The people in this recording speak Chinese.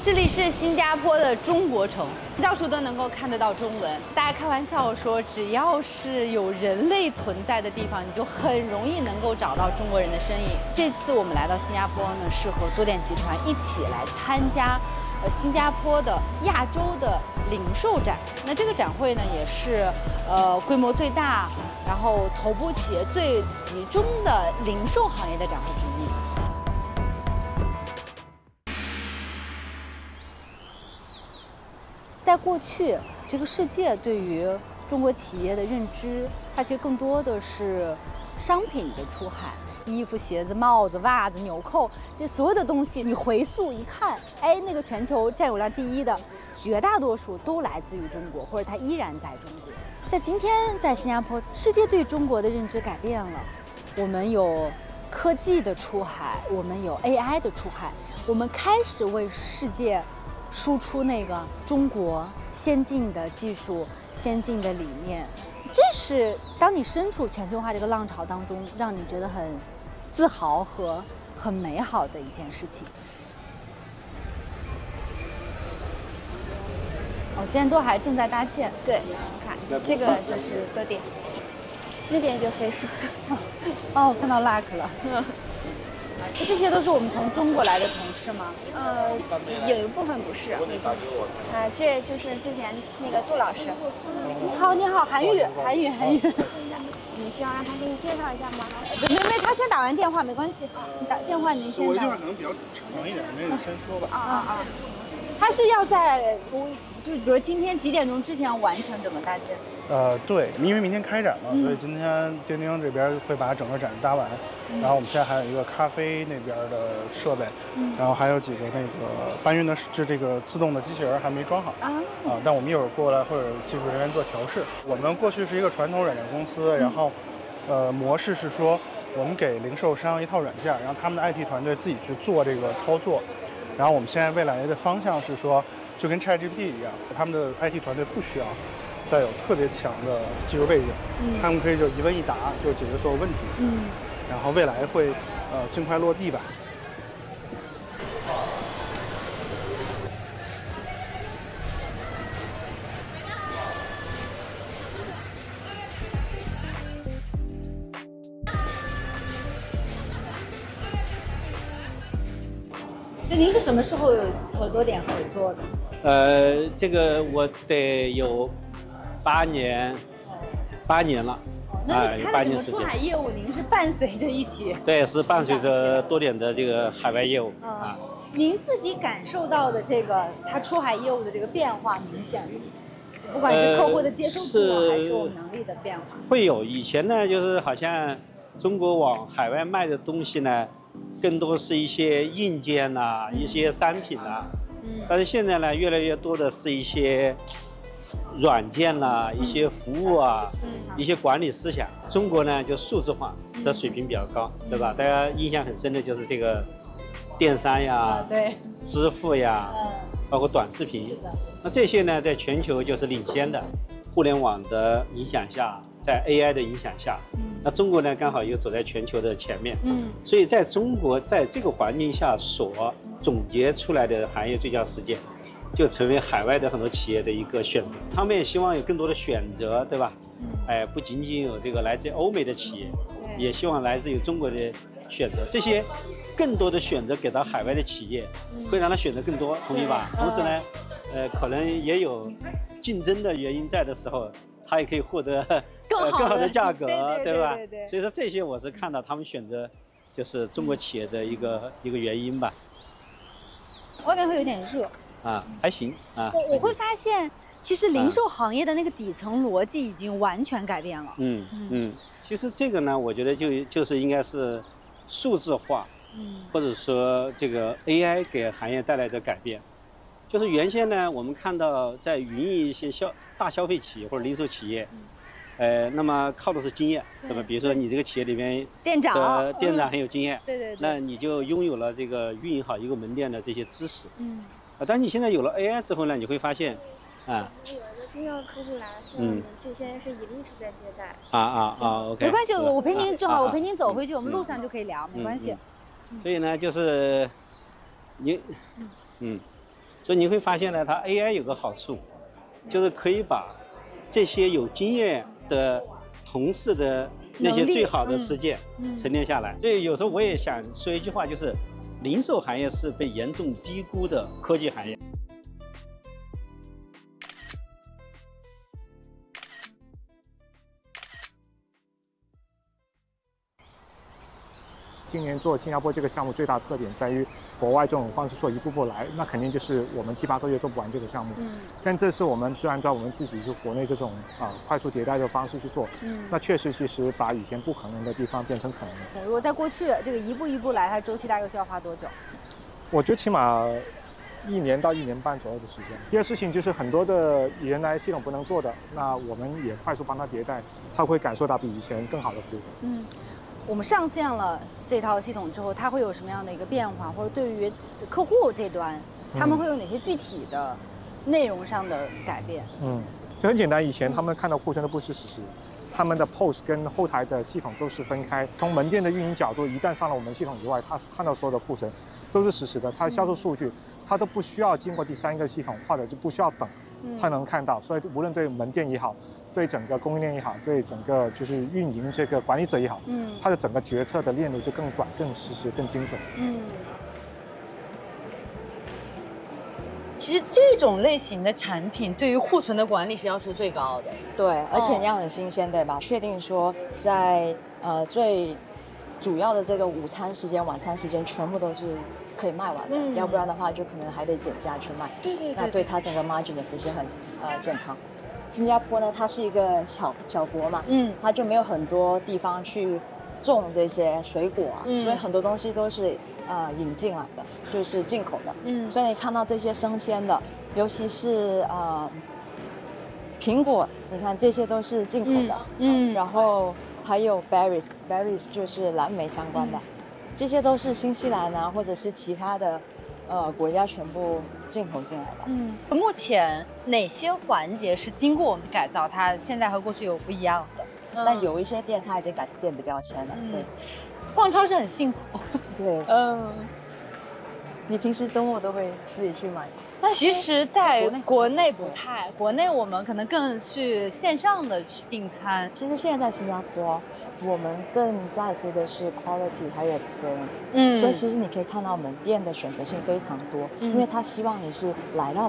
这里是新加坡的中国城，到处都能够看得到中文。大家开玩笑说，只要是有人类存在的地方，你就很容易能够找到中国人的身影。这次我们来到新加坡呢，是和多点集团一起来参加新加坡的亚洲的零售展。那这个展会呢，也是规模最大，然后头部企业最集中的零售行业的展会之一。在过去，这个世界对于中国企业的认知，它其实更多的是商品的出海，衣服、鞋子、帽子、袜子、纽扣，这所有的东西，你回溯一看，哎，那个全球占有量第一的，绝大多数都来自于中国，或者它依然在中国。在今天，在新加坡，世界对中国的认知改变了，我们有科技的出海，我们有 AI 的出海，我们开始为世界输出那个中国先进的技术、先进的理念，这是当你身处全球化这个浪潮当中，让你觉得很自豪和很美好的一件事情。现在都还正在搭建。 对，你看这个就是多点，那边就飞狮。 哦，看到 luck 了。这些都是我们从中国来的同事吗？ 有一部分不是。这就是之前那个杜老师。 你好，韩语。 你需要让他给你介绍一下吗？ 没，他先打完电话没关系。你打电话您先打。 我的电话可能比较长一点，那你先说吧。 他是要在就是比如今天几点钟之前完成整个搭建？ 对，因为明天开展嘛，所以今天钉钉这边会把整个展搭完。然后我们现在还有一个咖啡那边的设备，然后还有几个那个搬运的就这个自动的机器人还没装好但我们一会儿过来会有技术人员做调试。我们过去是一个传统软件公司，然后模式是说我们给零售商一套软件，然后他们的 IT 团队自己去做这个操作。然后我们现在未来的方向是说，就跟 ChatGPT 一样，他们的 IT 团队不需要再有特别强的技术背景，他们可以就一问一答就解决所有问题。然后未来会尽快落地吧。 那您是什么时候和多点合作的？ 这个我得有8年了。 那你看 8年时间。 整个出海业务，您是伴随着一起？ 对，是伴随着多点的这个海外业务您自己感受到的这个它出海业务的这个变化明显吗？不管是客户的接受度还是我们能力的变化？ 会有。以前呢，就是好像中国往海外卖的东西呢，更多是一些硬件一些商品但是现在呢，越来越多的是一些软件一些服务一些管理思想。中国呢，就数字化的水平比较高，对吧？大家印象很深的就是这个电商对， 支付包括短视频。那这些呢，在全球就是领先的。互联网的影响下，在 AI 的影响下，那中国呢，刚好又走在全球的前面。所以在中国在这个环境下所总结出来的行业最佳实践，就成为海外的很多企业的一个选择。他们也希望有更多的选择，对吧？不仅仅有这个来自欧美的企业，也希望来自于中国的选择。这些更多的选择给到海外的企业，会让他选择更多，同意吧？同时呢，可能也有竞争的原因在的时候，他也可以获得更好的价格，对吧？所以说这些我是看到他们选择就是中国企业的一个原因吧。 外面会有点热。 还行我会发现，其实零售行业的那个底层逻辑已经完全改变了。 其实这个呢，我觉得就是应该是数字化，或者说这个 AI 给行业带来的改变。就是原先呢，我们看到在运营一些大消费企业或者零售企业，那么靠的是经验，对吧？比如说你这个企业里面店长很有经验， 对， 那你就拥有了这个运营好一个门店的这些知识。当你现在有了 AI 之后呢，你会发现， 有的真正客户来的时候，我们就现在是一路是在接待。 OK。 没关系，我陪您，正好我陪您走回去，我们路上就可以聊，没关系。 所以呢，就是你， 所以你会发现呢，它 AI 有个好处，就是可以把这些有经验的同事的那些最好的实践沉淀下来。所以有时候我也想说一句话，就是零售行业是被严重低估的科技行业。 今年做新加坡这个项目最大特点在于，国外这种方式做一步步来，那肯定就是我们7、8个月做不完这个项目。但这次我们是按照我们自己就国内这种快速迭代的方式去做。那确实其实把以前不可能的地方变成可能的。 如果在过去这个一步一步来，它周期大概需要花多久？ 我觉得起码1年到1年半左右的时间。第二事情就是很多的原来系统不能做的，那我们也快速帮它迭代，它会感受到比以前更好的服务。 我们上线了这套系统之后，它会有什么样的一个变化？或者对于客户这端，他们会有哪些具体的内容上的改变？ 这很简单，以前他们看到库存都不是实时，他们的 POS 跟后台的系统都是分开。从门店的运营角度，一旦上了我们系统以外，他看到所有的库存都是实时的，他的销售数据他都不需要经过第3个系统，或者就不需要等，他能看到。所以无论对门店也好，对整个供应链也好，对整个就是运营这个管理者也好，它的整个决策的链路就更短、更实时、更精准。 其实这种类型的产品对于库存的管理是要求最高的。 对，而且你要很新鲜，对吧？确定说在最主要的这个午餐时间、晚餐时间全部都是可以卖完的，要不然的话就可能还得减价去卖。那对它整个 margin 也不是很健康。新加坡呢，它是一个小国嘛，它就没有很多地方去种这些水果啊，所以很多东西都是引进来的，就是进口的。所以你看到这些生鲜的，尤其是苹果，你看这些都是进口的。然后还有 berries 就是蓝莓相关的，这些都是新西兰啊，或者是其他的国家全部进口进来的。 目前哪些环节是经过我们改造，它现在和过去有不一样的？ 那有一些店它已经改成电子标签了。对， 逛超市很幸福。 对，你平时周末都会自己去买吗？ 其实，在国内不太，国内我们可能更去线上的去订餐。 其实现在在新加坡，我们更在乎的是 quality 还有 experience。所以其实你可以看到门店的选择性非常多，因为他希望你是来到